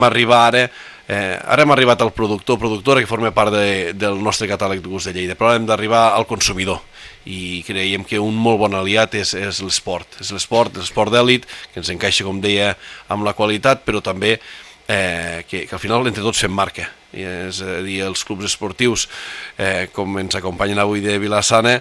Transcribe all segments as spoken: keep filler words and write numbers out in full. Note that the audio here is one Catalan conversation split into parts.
arribar ara, eh, ara hem arribat al productor, productora que forma part de, del nostre catàleg de gust de Lleida, però hem d'arribar al consumidor i creiem que un molt bon aliat és, és l'esport, és l'esport, l'esport d'èlit, que ens encaixa, com deia, amb la qualitat, però també eh, que, que al final entre tots fem marca. I és a dir, els clubs esportius, eh, com ens acompanyen avui de Vila-sana,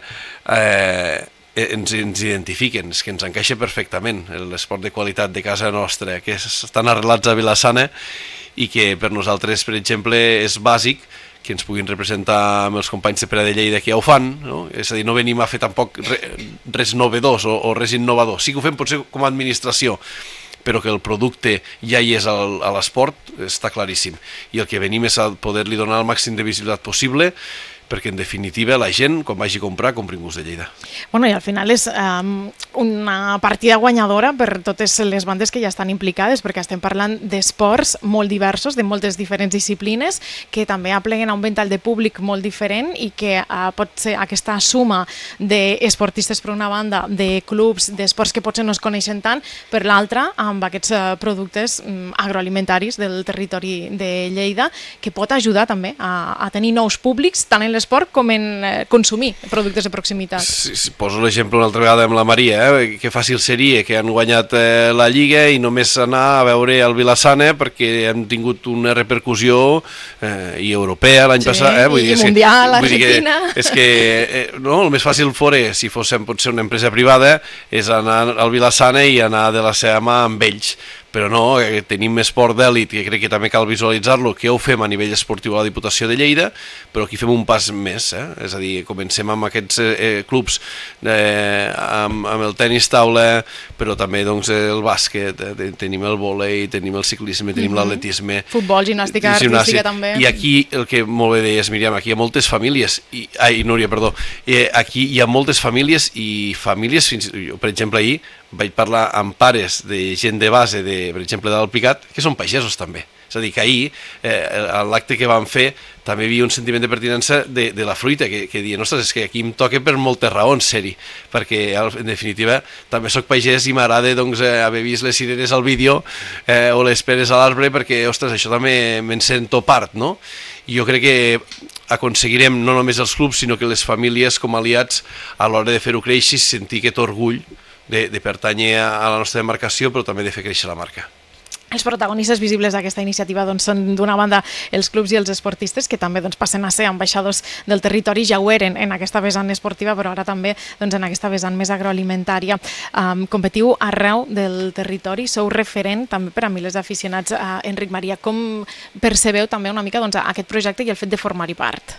eh, ens, ens identifiquen, és que ens encaixa perfectament l'esport de qualitat de casa nostra, que estan arrelats a Vila-sana i que per nosaltres, per exemple, és bàsic que ens puguin representar amb els companys de Pere de Lleida que ja ho fan, no? És a dir, no venim a fer tampoc res novedós o, o res innovador, sí que ho fem potser com a administració, però que el producte ja hi és al, a l'esport, està claríssim. I el que venim és a poder-li donar el màxim de visibilitat possible, perquè en definitiva la gent, quan vagi a comprar, compri en Gust de Lleida. Bueno, i al final és um, una partida guanyadora per totes les bandes que ja estan implicades, perquè estem parlant d'esports molt diversos, de moltes diferents disciplines, que també apleguen a un ventall de públic molt diferent i que uh, pot ser aquesta suma d'esportistes per una banda, de clubs, d'esports que potser no es coneixen tant, per l'altra, amb aquests uh, productes um, agroalimentaris del territori de Lleida, que pot ajudar també a, a tenir nous públics, tant en l'esport com en eh, consumir productes de proximitat. Si, si poso l'exemple una altra vegada amb la Maria, eh? Que fàcil seria que han guanyat eh, la Lliga i només anar a veure el Vila-sana perquè han tingut una repercussió eh, i europea l'any sí, passat. Eh? Vull i dir, mundial, que, Argentina. Vull dir que, és que eh, no, el més fàcil fora, si fóssim potser una empresa privada, és anar al Vila-sana i anar de la seva mà amb ells. Però no, eh, tenim esport d'èlit, que crec que també cal visualitzar-lo, que ja ho fem a nivell esportiu a la Diputació de Lleida, però aquí fem un pas més, eh? És a dir, comencem amb aquests eh, clubs, eh, amb, amb el tenis taula, però també doncs, el bàsquet, eh, tenim el vòlei, tenim el ciclisme, tenim mm-hmm. l'atletisme... Futbol, gimnàstica artística també. I aquí, el que molt bé deies, Míriam, aquí hi ha moltes famílies, i, ai, Núria, perdó, eh, aquí hi ha moltes famílies i famílies, fins, jo, per exemple, ahir, vaig parlar amb pares de gent de base, de, per exemple, d'Alpicat, que són pagesos també. És a dir, que ahir, eh, a l'acte que van fer, també hi havia un sentiment de pertinença de, de la fruita, que, que diuen, ostres, és que aquí em toca per moltes raons ser-hi, perquè, en definitiva, també sóc pagès i m'agrada doncs, haver vist les cireres al vídeo eh, o les peres a l'arbre, perquè, ostres, això també me'n sento part, no? I jo crec que aconseguirem no només els clubs, sinó que les famílies com aliats a l'hora de fer-ho créixer, sentir aquest orgull De, de pertànyer a la nostra demarcació, però també de fer créixer la marca. Els protagonistes visibles d'aquesta iniciativa doncs, són d'una banda els clubs i els esportistes, que també doncs, passen a ser ambaixadors del territori, ja ho eren en aquesta vessant esportiva, però ara també doncs, en aquesta vessant més agroalimentària. Um, competiu arreu del territori, sou referent també per a milers d'aficionats. Uh, Enric Maria, com percebeu també una mica doncs, aquest projecte i el fet de formar-hi part?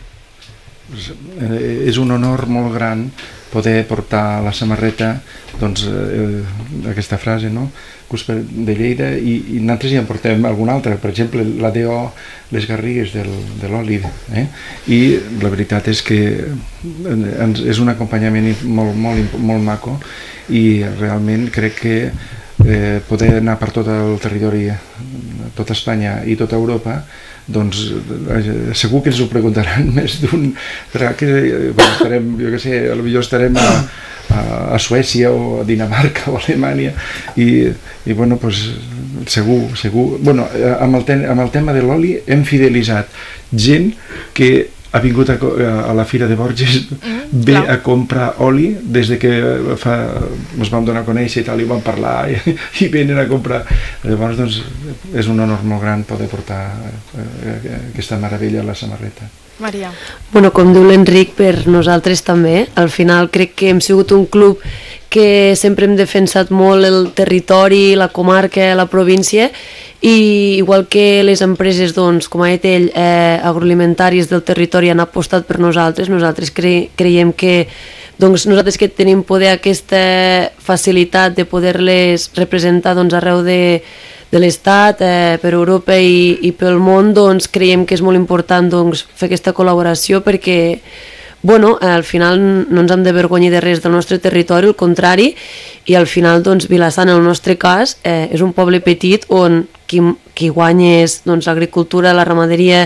És un honor molt gran poder portar a la samarreta doncs, eh, aquesta frase, no? Gust de Lleida, i, i nosaltres ja en portem alguna altra, per exemple la D O, les garrigues del, de l'oli, eh? I la veritat és que ens, és un acompanyament molt, molt, molt maco, i realment crec que eh, poder anar per tot el territori, tota Espanya i tota Europa, doncs eh, segur que ens ho preguntaran més d'un, perquè bueno, estarem, jo què sé, potser estarem a, a, a Suècia o a Dinamarca o a Alemanya i, i bueno, pues, segur, segur, bueno, amb el, ten, amb el tema de l'oli hem fidelitzat gent que ha vingut a, a la Fira de Borges, mm, ve clar. A comprar oli des de que fa, ens vam donar a conèixer i tal, i vam parlar i, i venen a comprar. Llavors doncs, és un honor molt gran poder portar eh, aquesta meravella a la samarreta. Maria. Bueno, com diu l'Enric, per nosaltres també. Al final crec que hem sigut un club que sempre hem defensat molt el territori, la comarca, la província, i igual que les empreses, doncs, com ha dit ell, eh, agroalimentàries del territori han apostat per nosaltres, nosaltres cre creiem que doncs, nosaltres que tenim poder aquesta facilitat de poder-les representar doncs, arreu de, de l'Estat, eh, per Europa i, i pel món, doncs, creiem que és molt important doncs, fer aquesta col·laboració perquè bueno, al final no ens hem de vergonyir de res del nostre territori, al contrari, i al final doncs, Vila-sana, en el nostre cas, eh, és un poble petit on qui, qui guanya és doncs, l'agricultura, la ramaderia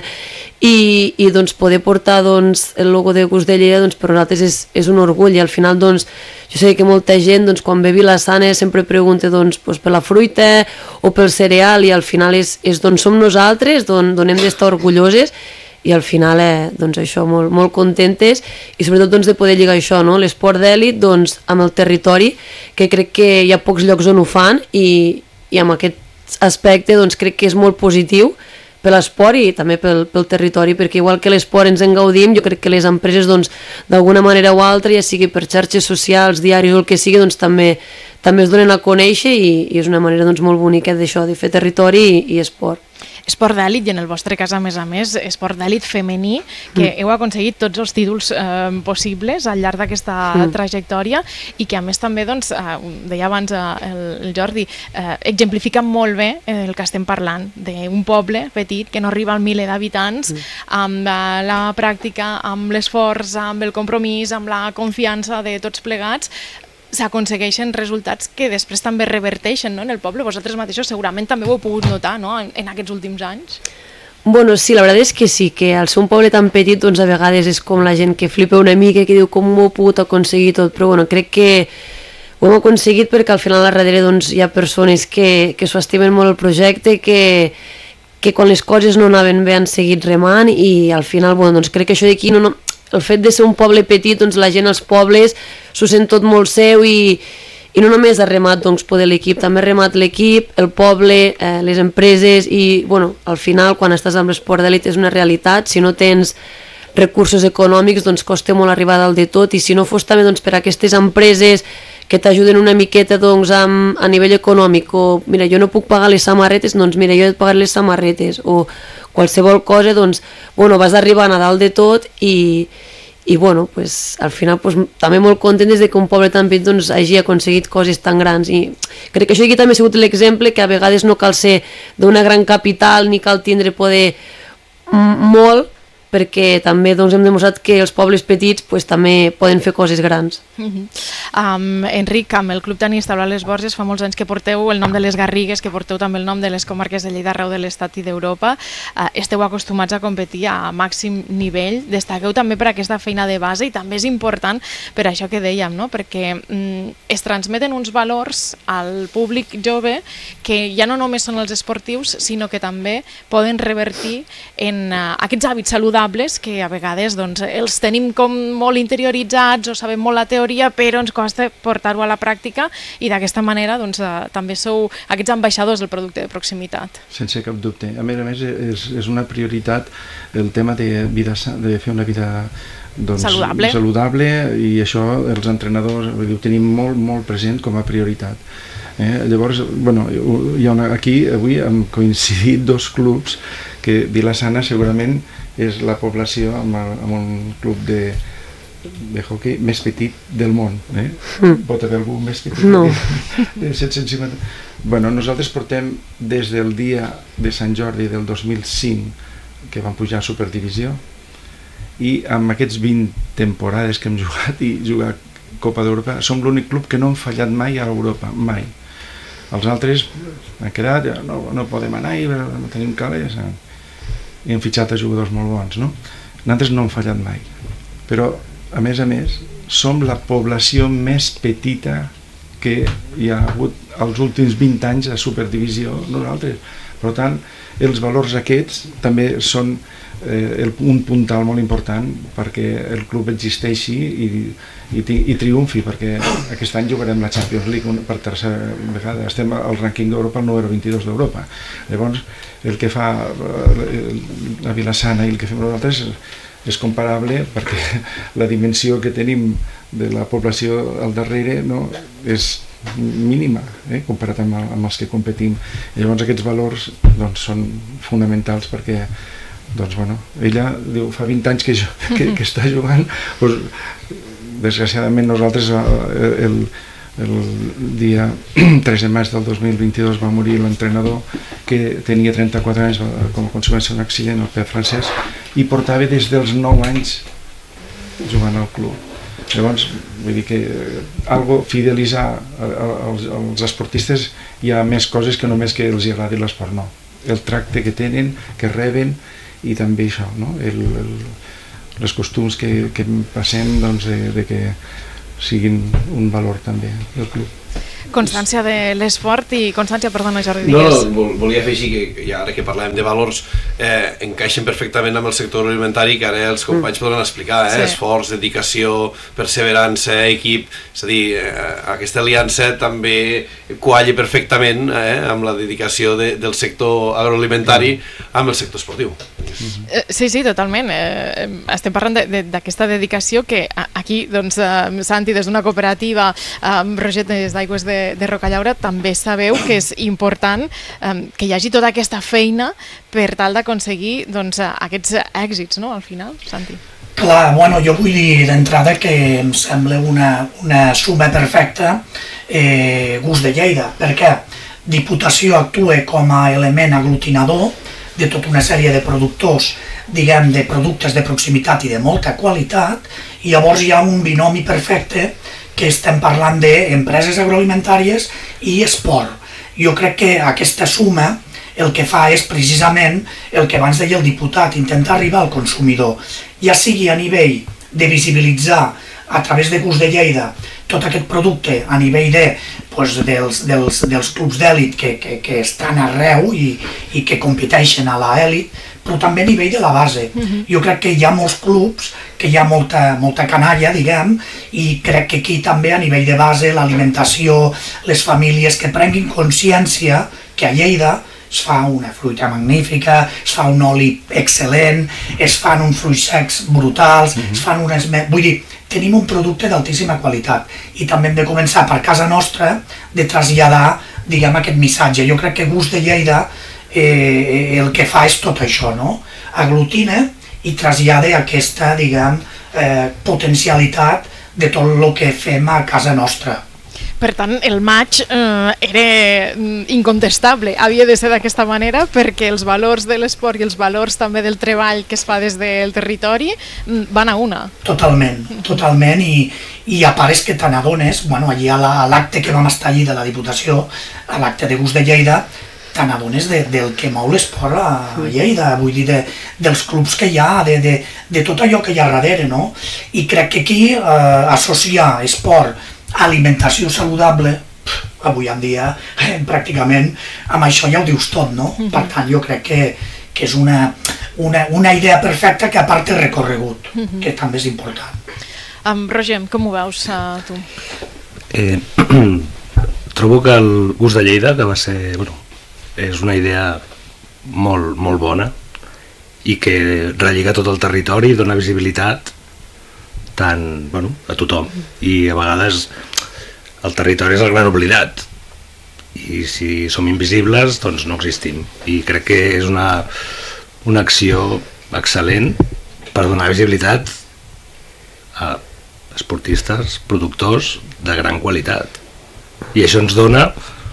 i, i doncs, poder portar doncs, el logo de Gust de Lleida doncs, per nosaltres és, és un orgull i al final doncs, jo sé que molta gent doncs, quan ve Vila-sana sempre pregunta doncs, doncs, per la fruita o pel cereal i al final és, és d'on som nosaltres, d'on, d'on hem d'estar orgulloses i al final eh, doncs això, molt, molt contentes i sobretot doncs, de poder lligar això, no? L'esport d'èlit doncs, amb el territori, que crec que hi ha pocs llocs on ho fan i, i amb aquest aspecte doncs, crec que és molt positiu per l'esport i també pel, pel territori, perquè igual que l'esport ens en gaudim, jo crec que les empreses doncs, d'alguna manera o altra, ja sigui per xarxes socials, diaris o el que sigui, doncs, també, també es donen a conèixer i, i és una manera doncs, molt bonica d'això, de fer territori i, i esport. Esport d'èlit i en el vostre cas a més a més esport d'èlit femení que mm. heu aconseguit tots els títols eh, possibles al llarg d'aquesta mm. trajectòria i que a més també doncs, eh, deia abans eh, el, el Jordi eh, exemplifica molt bé el que estem parlant d'un poble petit que no arriba al miler d'habitants mm. amb eh, la pràctica, amb l'esforç, amb el compromís, amb la confiança de tots plegats s'aconsegueixen resultats que després també reverteixen, no, en el poble. Vosaltres mateixos segurament també ho heu pogut notar, no, en, en aquests últims anys. Bueno, sí, la veritat és que sí, que al ser un poble tan petit doncs a vegades és com la gent que flipa una mica, que diu com ho he pogut aconseguir tot, però bueno, crec que ho hem aconseguit perquè al final a darrere doncs, hi ha persones que, que s'ho estimen molt el projecte, que, que quan les coses no anaven bé han seguit remant i al final, bueno, doncs crec que això d'aquí no... no el fet de ser un poble petit, doncs la gent als pobles s'ho sent tot molt seu i, i no només ha remat doncs, poder l'equip, també ha remat l'equip, el poble, eh, les empreses i bueno, al final quan estàs amb l'esport d'elit és una realitat, si no tens recursos econòmics doncs costa molt arribar dalt de tot i si no fos també doncs, per aquestes empreses que t'ajuden una miqueta doncs, amb, a nivell econòmic o mira jo no puc pagar les samarretes, doncs mira jo he de pagar les samarretes o qualsevol cosa, doncs, bueno, vas arribar a dalt de tot i, i bueno, pues, al final pues, també molt content des de que un poble tan petit doncs, hagi aconseguit coses tan grans i crec que això aquí també ha sigut l'exemple que a vegades no cal ser d'una gran capital ni cal tindre poder molt perquè també doncs, hem demostrat que els pobles petits pues, també poden fer coses grans. Uh-huh. um, Enric, amb el Club Tenis Taula Les Borges fa molts anys que porteu el nom de les Garrigues, que porteu també el nom de les comarques de Lleida arreu de l'Estat i d'Europa. Uh, esteu acostumats a competir a màxim nivell, destaqueu també per aquesta feina de base i també és important per això que dèiem, no? Perquè um, es transmeten uns valors al públic jove que ja no només són els esportius, sinó que també poden revertir en uh, aquests hàbits saludables que a vegades doncs, els tenim com molt interioritzats o sabem molt la teoria però ens costa portar-ho a la pràctica i d'aquesta manera doncs, eh, també sou aquests ambaixadors del producte de proximitat. Sense cap dubte. A més a més és, és una prioritat el tema de, vida, de fer una vida doncs, saludable. saludable i això els entrenadors ho tenim molt, molt present com a prioritat. Eh? Llavors, bueno, hi ha una, aquí avui hem coincidit dos clubs que Vila-sana segurament és la població amb, amb un club de, de hockey més petit del món. Eh? Mm. Pot haver algú més petit? No. De set-cents cinquanta. Bueno, nosaltres portem des del dia de Sant Jordi del dos mil cinc que vam pujar a Superdivisió i amb aquests vint temporades que hem jugat i jugat Copa d'Europa som l'únic club que no hem fallat mai a Europa, mai. Els altres han quedat, no, no podem anar-hi, no tenim calés, i hem fitxat a jugadors molt bons, no? Nosaltres no hem fallat mai, però a més a més som la població més petita que hi ha hagut els últims vint anys a Superdivisió nosaltres. Per tant, els valors aquests també són eh, un puntal molt important perquè el club existeixi i, i, i triomfi, perquè aquest any jugarem la Champions League per tercera vegada, estem al rànquing d'Europa, el número vint-i-dos d'Europa. Llavors, el que fa la Vila-sana i el que fem nosaltres és comparable perquè la dimensió que tenim de la població al darrere no, és mínima eh, comparat amb, amb els que competim. I llavors aquests valors doncs, són fonamentals perquè doncs, bueno, ella diu, fa vint anys que, jo, que, que està jugant, doncs, desgraciadament nosaltres el, el dia tres de maig del dos mil vint-i-dos va morir l'entrenador que tenia trenta-quatre anys com a conseqüència d'un accident al peu francès i portava des dels nou anys jugant al club. Llavors, vull dir que algo fidelitzar els, els esportistes, hi ha més coses que només que els agradi l'esport, no. El tracte que tenen, que reben, i també això, no? el, el, els costums que, que passem, doncs, de, de que siguin un valor també del club. Constància de l'esport i Constància, perdona, Jordi, no, digues. no, volia afegir que ja ara que parlem de valors eh, encaixen perfectament amb el sector alimentari, que ara els companys mm. poden explicar, eh? Sí. Esforç, dedicació, perseverança, equip, és a dir, eh, aquesta aliança també qualla perfectament eh, amb la dedicació de, del sector agroalimentari amb el sector esportiu. Eh, sí, sí, totalment. Eh, estem parlant d'aquesta de, de, dedicació que aquí, doncs, eh, Santi, des d'una cooperativa, eh, Roger, des d'Aigües de de Rocallaura, també sabeu que és important eh, que hi hagi tota aquesta feina per tal d'aconseguir doncs, aquests èxits, no?, al final, Santi. Clar, bueno, jo vull dir d'entrada que em sembla una, una suma perfecta eh, Gust de Lleida, perquè Diputació actua com a element aglutinador de tota una sèrie de productors, diguem, de productes de proximitat i de molta qualitat, i llavors hi ha un binomi perfecte que estem parlant d'empreses agroalimentàries i esport. Jo crec que aquesta suma el que fa és precisament el que abans deia el diputat, intentar arribar al consumidor, ja sigui a nivell de visibilitzar a través de Gust de Lleida tot aquest producte a nivell de, doncs, dels, dels, dels clubs d'èlit que, que, que estan arreu i, i que competeixen a l'èlit, però també a nivell de la base. Uh-huh. Jo crec que hi ha molts clubs, que hi ha molta, molta canalla, diguem, i crec que aquí també a nivell de base, l'alimentació, les famílies que prenguin consciència que a Lleida es fa una fruita magnífica, es fa un oli excel·lent, es fan uns fruits secs brutals, uh-huh. es fan unes... Vull dir, tenim un producte d'altíssima qualitat i també hem de començar per casa nostra de traslladar, diguem, aquest missatge. Jo crec que Gust de Lleida eh, el que fa és tot això, no? Aglutina i trasllada aquesta, diguem, eh, potencialitat de tot el que fem a casa nostra. Per tant, el maig eh, era incontestable, havia de ser d'aquesta manera perquè els valors de l'esport i els valors també del treball que es fa des del territori van a una. Totalment, totalment, i, i a part és que te n'adones, bueno, allí a l'acte que vam estar allí de la Diputació, a l'acte de Gust de Lleida, te n'adones de, del que mou l'esport a Lleida, vull dir, de, dels clubs que hi ha, de, de, de tot allò que hi ha darrere, no? I crec que aquí eh, associar esport, alimentació saludable, avui en dia eh, pràcticament amb això ja ho dius tot, no? Uh-huh. Per tant, jo crec que, que és una, una, una idea perfecta que a part té recorregut, uh-huh. que també és important. Um, Roger, com ho veus uh, tu? Eh, trobo que el Gust de Lleida, que va ser, bueno, és una idea molt, molt bona i que relliga tot el territori i dona visibilitat tant, bueno, a tothom, i a vegades el territori és el gran oblidat i si som invisibles doncs no existim, i crec que és una, una acció excel·lent per donar visibilitat a esportistes, productors de gran qualitat, i això ens dona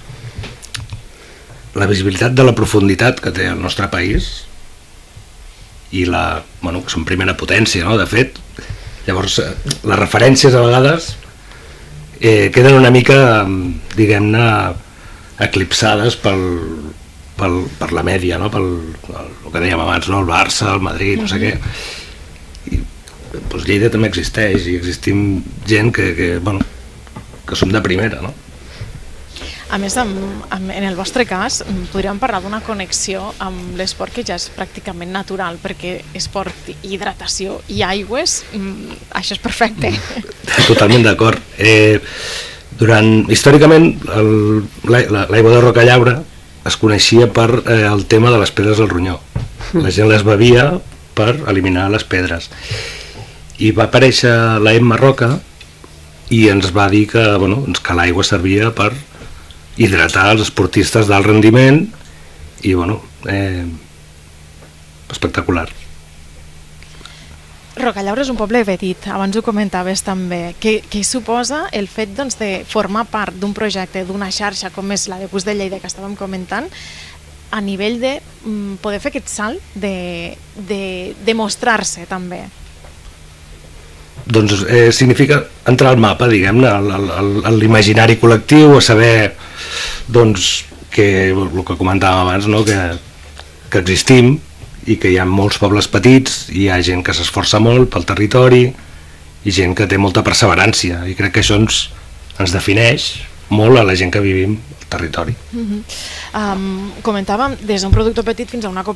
la visibilitat de la profunditat que té el nostre país i la, bueno, que som primera potència, no?, de fet. Llavors, les referències a vegades eh, queden una mica, diguem-ne, eclipsades pel, pel, per la mèdia, no? Pel, el, el que dèiem abans, no? El Barça, el Madrid, no sé què. I, doncs Lleida també existeix i existim gent que, que, bueno, que som de primera, no? A més, amb, amb, en el vostre cas, podríem parlar d'una connexió amb l'esport que ja és pràcticament natural, perquè esport, hidratació i aigües, això és perfecte. Totalment d'acord. Eh, durant, històricament, el, l'aigua de Rocallaura es coneixia per eh, el tema de les pedres al ronyó. La gent les bevia per eliminar les pedres. I va aparèixer la Emma Roca i ens va dir que, bueno, que l'aigua servia per hidratar els esportistes d'alt rendiment i, bueno, eh, espectacular. Rocallaura és un poble petit, abans ho comentaves també. Què, què suposa el fet, doncs, de formar part d'un projecte, d'una xarxa com és la de Gust de Lleida que estàvem comentant, a nivell de mm, poder fer aquest salt, de, de, de mostrar-se també? doncs, eh, significa entrar al mapa, diguem-ne, a l'imaginari col·lectiu, a saber doncs, que el que comentàvem abans, no? que, que existim i que hi ha molts pobles petits, i hi ha gent que s'esforça molt pel territori i gent que té molta perseverància, i crec que això ens, ens defineix molt a la gent que vivim al territori. Uh-huh. um, comentàvem des d'un productor petit fins a una cooperativa